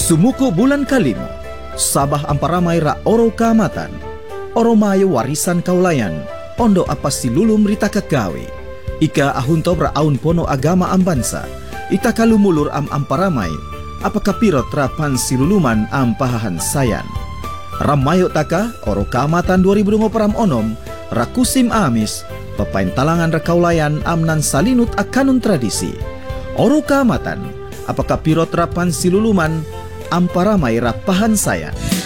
Sumuko bulan kalimo, sabah amparamay ra oro kaamatan, oro mayo warisan kaulayan, ondo apa silulum rita kagawe. Ika ahunto ra aun pono agama ambansa, ita kalumulur amparamay, apa kapirot rapan siluluman pahahan sayan. Ramayo taka oro kaamatan 2024 onom, rakusim amis, papain talangan ra kaulayan nan salinut akanun tradisi. Oro kaamatan, apakah pirot rapan siluluman amparamay rapahan sayan.